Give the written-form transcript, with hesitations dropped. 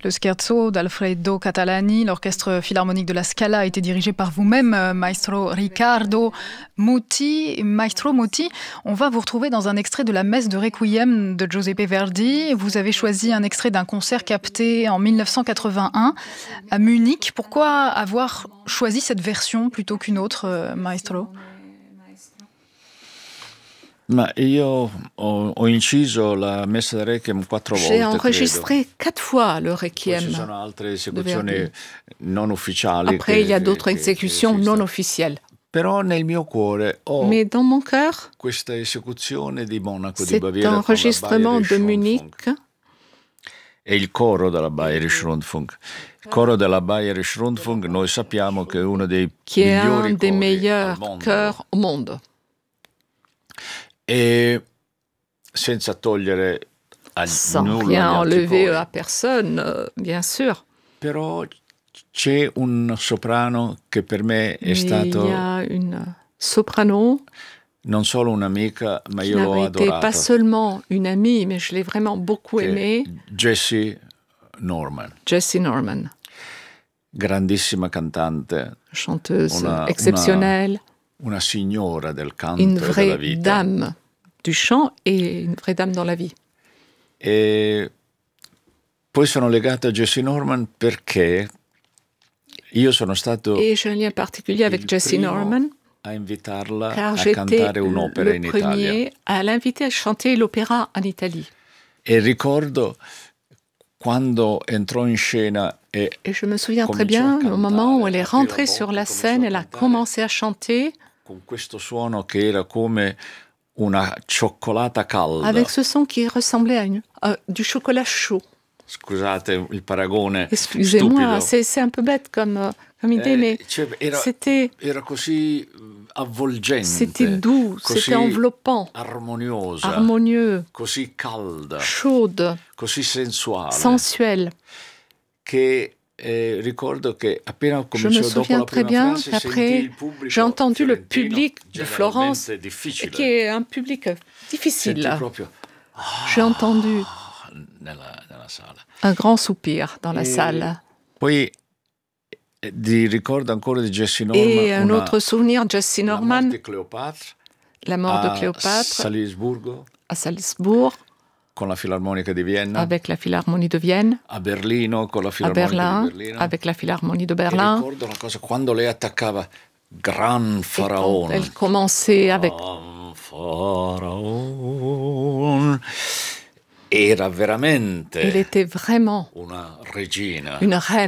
Le scherzo d'Alfredo Catalani, l'orchestre philharmonique de la Scala, a été dirigé par vous-même, maestro Riccardo Muti. Maestro Muti, on va vous retrouver dans un extrait de la messe de Requiem de Giuseppe Verdi. Vous avez choisi un extrait d'un concert capté en 1981 à Munich. Pourquoi avoir choisi cette version plutôt qu'une autre, maestro? Ma io ho inciso la messa da Requiem 4 volte, J'ai enregistré 4 fois le Poi Requiem ci sono altre de esecuzioni Verdi. non ufficiali Après, il y a che d'autres exécutions non esistono. officielles. Però nel mio cuore ho Mais dans mon cœur, questa esecuzione di Monaco di cet Baviera con la enregistrement de Bayerische Munich Rundfunk e il coro della Bayerische Rundfunk. Il coro della Bayerische Rundfunk noi sappiamo che è uno dei qui est un migliori des cori al meilleurs mondo. chœurs au monde. E senza togliere Sans nulla rien agli altri enlever cori. à personne, bien sûr. Però c'è un soprano che per me è Mais il y stato a une soprano non solo un'amica, ma qui io l'ho n'avait été pas adorata, seulement une amie, mais je l'ai vraiment beaucoup che è aimée, Jessie Norman, Jessie Norman, grandissima cantante, chanteuse Una- exceptionnelle, una signora del canto une e della vraie vita. dame du chant et une vraie dame dans la vie. E poi sono legato a Jessie Norman perché io sono stato Et j'ai un lien particulier avec il Jessie primo Norman, a invitarla car a j'étais cantare un'opera le in Italia. premier à l'inviter à chanter l'opéra en Italie. E ricordo quando entrò in scena e Et je me souviens très cominciò a bien au moment où elle est cantare, aprì la rentrée sur bocca, la cominciò scène, a elle a cantare commencé à chanter con questo suono che era come una cioccolata calda. avec ce son qui ressemblait à du chocolat chaud. Scusate il paragone Excusez-moi, stupido. c'est un peu bête comme idée, mais Cioè, era così avvolgente, c'était doux, così c'était enveloppant, armoniosa, harmonieux, così calda, chaude, così sensuale, sensuelle. che ricordo che appena Je me cominciò dopo souviens la très prima bien frase senti qu'après, il pubblico j'ai entendu le fiorentino, public de Florence, generalmente difficile. qui est un public difficile. Senti proprio J'ai entendu nella sala. un grand soupir dans la salle. Poi ricordo ancora di Jessie Norman Et un autre souvenir, Jessie la morte Norman, di Cleopatra la mort de a Cléopâtre Salisburgo à Salzbourg, con la Filarmonica di Vienna, avec la Philharmonie de Vienne, a Berlino con la à Filarmonica Berlin, di Berlino. avec la Philharmonie de E Berlin. ricordo una cosa, quando lei attaccava Gran Et quand Faraone. elle commençait avec Gran Faraone. Era veramente elle était vraiment una regina. une reine.